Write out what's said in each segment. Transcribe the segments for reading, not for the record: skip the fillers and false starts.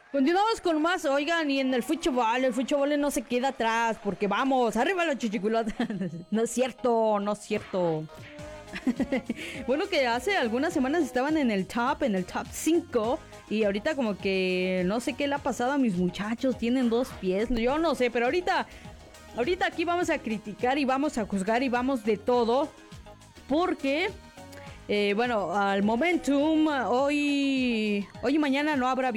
Continuamos con más, oigan, y en el fútbol no se queda atrás, porque vamos, arriba los chichiculotes. No es cierto, no es cierto. Bueno, que hace algunas semanas estaban en el top 5, y ahorita como que no sé qué le ha pasado a mis muchachos, tienen 2 pies, yo no sé, pero ahorita aquí vamos a criticar y vamos a juzgar y vamos de todo, porque... bueno, al momentum, hoy y mañana no habrá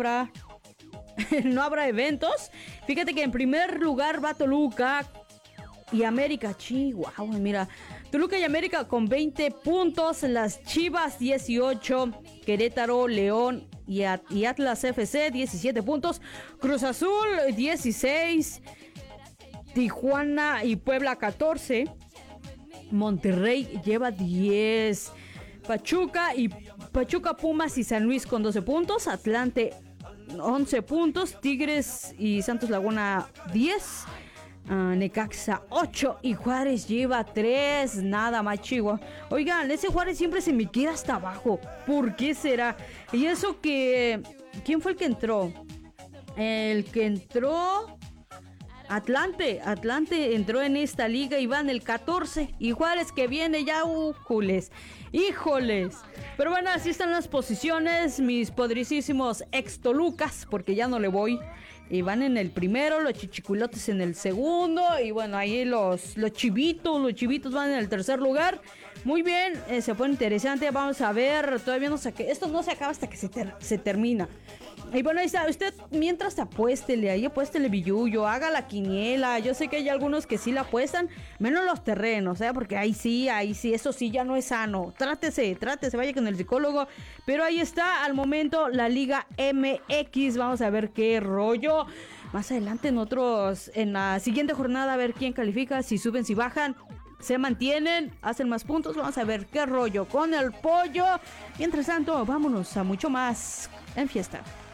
no habrá eventos. Fíjate que en primer lugar va Toluca y América. Chihuahua, mira. Toluca y América con 20 puntos. Las Chivas 18. Querétaro, León y Atlas FC 17 puntos. Cruz Azul 16. Tijuana y Puebla 14. Monterrey lleva 10. Pachuca, Pumas y San Luis con 12 puntos. Atlante 11 puntos. Tigres y Santos Laguna 10. Necaxa 8 y Juárez lleva 3. Nada más, chivo. Oigan, ese Juárez siempre se me queda hasta abajo. ¿Por qué será? Y eso que... ¿Quién fue el que entró? El que entró... Atlante entró en esta liga y va en el 14. Y Juárez que viene ya, híjoles. Pero bueno, así están las posiciones. Mis poderosísimos ex Tolucas, porque ya no le voy. Y van en el primero, los chichiculotes en el segundo. Y bueno, ahí los chivitos van en el tercer lugar. Muy bien, se pone interesante. Vamos a ver, todavía no sé qué. Esto no se acaba hasta que se termina. Y bueno, ahí está, usted mientras apuéstele billuyo, haga la quiniela. Yo sé que hay algunos que sí la apuestan, menos los terrenos, porque ahí sí, eso sí ya no es sano. Trátese, vaya con el psicólogo. Pero ahí está, al momento, la Liga MX. Vamos a ver qué rollo. Más adelante en la siguiente jornada, a ver quién califica, si suben, si bajan. Se mantienen, hacen más puntos. Vamos a ver qué rollo con el pollo. Mientras tanto, vámonos a mucho más en fiesta.